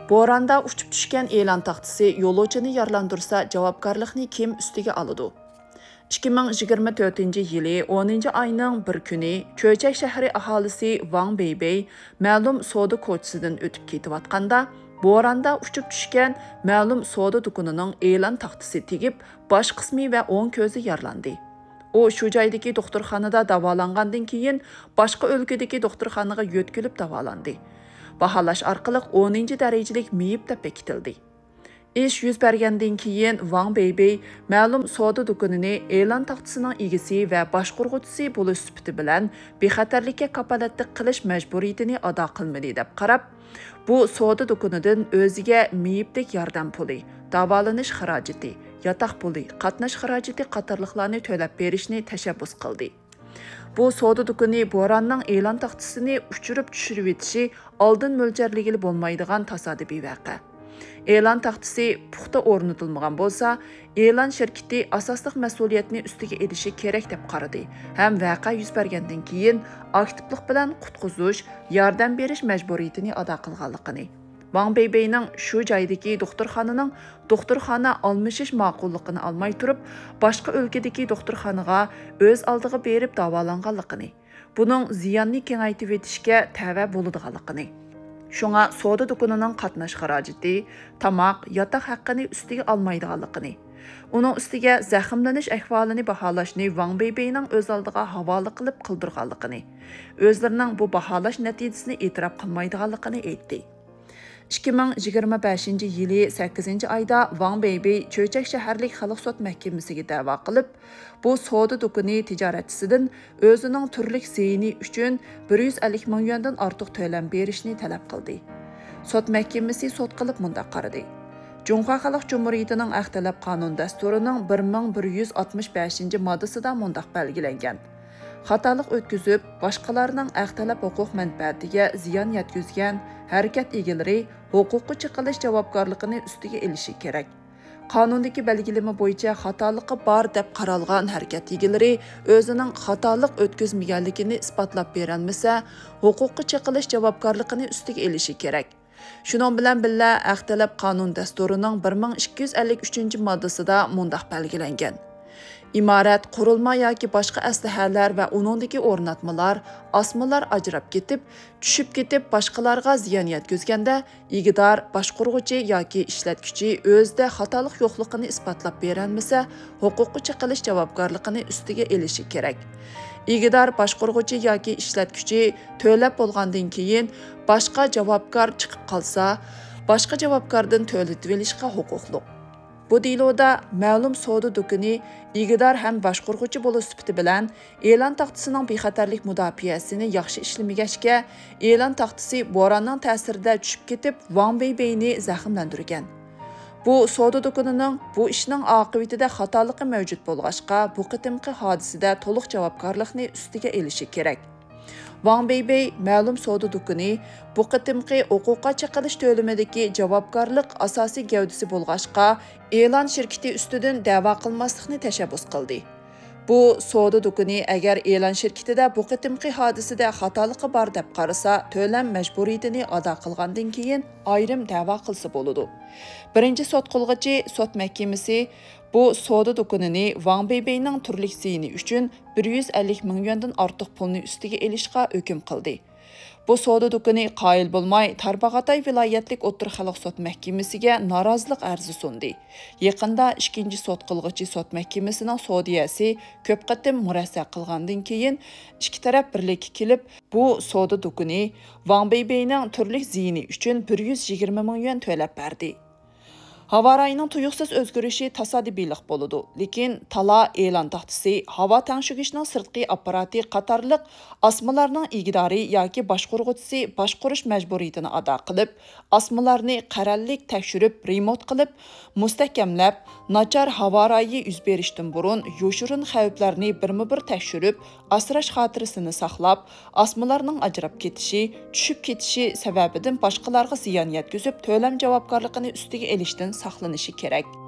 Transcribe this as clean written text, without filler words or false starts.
Bo'ronda uchib tushgan e'lon taxtasi yo'lovchini yaralandırsa javobgarlikni kim ustiga oladi? 2024 yılı 10 ayının bir günü Cho'chak shahri aholisi Wang Beibei ma'lum savdo ko'chasidan o'tib ketayotganda bo'ronda uchib tushgan ma'lum savdo do'konining e'lon taxtasi tegib, bosh qismi va o'ng ko'zi yaralandi. O shu joydagi doktorxonada davolangandan keyin boshqa o'lkadagi doktorxonaga yo'tkilib davolandi. Baholash orqali 10 darajalik miyib deb bekitildi. İş yüz bergandan keyin Wang Beibei ma'lum savdo do'konini e'lon taxtasining egasi va boshqaruvchisi bo'lish sifati bilan bexatarlikka kapolatlik qilish majburiyatini ado qilmadi deb qarab, bu savdo do'konidan o'ziga miyibdek yordam puli, davolanish xarajati, yotoq puli, qatnash xarajati qatorliqlarni to'lab berishni tashabbus qildi. Bu savdo do'koni bo'ronning e'lon taxtasini uchirib tushirib etishi oldin mo'ljallangan bo'lmaydigan tasodifiy voqea. E'lon taxtasi puxta o'rnatilmagan bo'lsa, e'lon shirkati asosliq mas'uliyatni ustiga olishi kerak deb qaradi. Ham voqea yuz bergandan keyin aktivlik bilan qutqizish, yordam berish majburiyatini ado qilganligini. Wang Beibeining shu joydagi doktorxona almashish ma'qulligini olmay turib, boshqa o'lkadagi doktorxonaga o'z oldiga berib davolanganligini, buning ziyonni kengaytib etishga ta'va bo'ladiganligini. Şuna savdo do'konining qatnash xarajati, tamoq, yotoq haqqini ustiga olmaydiganligini, uning ustiga zaxmlanish ahvolini baholashni Wang Beibeining o'z oldiga havola qilib qildirganligini, o'zlarining bu baholash natijasini e'tirof qilmaydiganligini aytdi. 2025 yılı 8 ayda Wang Beibei Cho'chak shaharlik xalq sud mahkamasiga da'vo qilib, bu savdo do'koni tijoratchisidan o'zining turlik ziyini uchun 150 ming yuandan ortiq to'lam berishni talab qildi. Sud mahkamasi sud qilib mundaq qaradi. Cumhuriyet Xalq Cumhuriyetining Ahtalab qonun dasturining 1165 moddasida mundaq belgilangan. Xatolik o'tkazib, boshqalarning ahtalab huquq manfaatiga ziyon yetkazgan harakat egalari huquqi chiqilish javobgarligini ustiga olishi kerak. Qonundagi belgilama bo'yicha xatoligi bor deb qaralgan harakat egalari o'zining xatolik o'tkazmaganligini isbotlab berolmasa, huquqi chiqilish javobgarligini ustiga olishi kerak. Shuning bilan birga ahtalab qonun dasturining 1253-moddasida mundaq belgilangan. İmarat, qurilma yoki boshqa aslahalar va uningdagi o'rnatmalar, osmalar ajrab ketib, tushib ketib boshqalarga ziyon yetkazganda, igidor, boshqaruvchi yoki ishlatuvchi o'zida xatolik yo'qligini isbotlab berolmasa, huquqi chiqilish javobgarligini ustiga olishi kerak. Igidor, boshqaruvchi yoki ishlatuvchi to'lab bo'lgandan keyin boshqa javobgar chiqib qolsa, boshqa javobgardan to'latib olishga huquqli. Bu deloda ma'lum savdo do'koni igidor ham boshqaruvchi bo'lish sifati bilan e'lon taxtasining bexatarlik mudofaasini yaxshi ishlamagachga, e'lon taxtasi bo'ronning ta'sirida tushib ketib, Wang Beibeini zaxmlantirgan. Bu savdo do'konining bu ishning oqibatida xatoligi mavjud bo'lg'achqa, bu qitimqi hodisada to'liq javobgarlikni ustiga olishi kerak. Wang Beibei ma'lum savdo do'koni bu qitimqi huquqqa chiqilish to'limidagi javobgarlik asosiy gavdasi bo'lg'achqa, e'lon shirkati ustidan da'vo qilmaslikni tashabbus qildi. Bu savdo do'koni agar e'lon shirkatida bu qitimqi hodisada xatoligi bor deb qarasa, to'lam majburiyatini ado qilgandan keyin ayrim da'vo qilsa bo'ladi. Birinchi sud qilg'ichi sud mahkamasi bu savdo do'konini Wang Beibeining turlik ziyini uchun 150 ming yuandan ortiq pulni ustiga olishga hukm qildi. Bu savdo do'koni qoyil bo'lmay, Tarbag'atay viloyatlik o'tir xalq sud mahkamasiga norozilik arzi sundi. Yaqinda ikkinchi sud qilg'ichi sud mahkamasining sudiyasi ko'p qatim murassa qilgandan keyin ikki taraf birlikka kelib, bu savdo do'koni Wang Beibeining turlik ziyini uchun 120 ming yuan to'lab berdi. Havo rayının tuyuqsiz o'zgarishi tasodifiylik bo'ladi, lekin tala e'lon taxtasi, havo tangshigishning sirtqi apparati qatorliq osmalarning igidori yoki boshqaruvchisi boshqarish majburiyatini ado qilib, osmalarni qarallik tekshirib, remont qilib, mustahkamlab, nachar havo rayi yuz berishdan burun yoshirin xavflarni birma-bir tekshirib, asrash xotirasini saqlab, osmalarning ajrab ketishi, tushib ketishi sababidan boshqalarga ziyon yetkazib, to'lam javobgarligini ustiga olishdan saqlanishi kerak.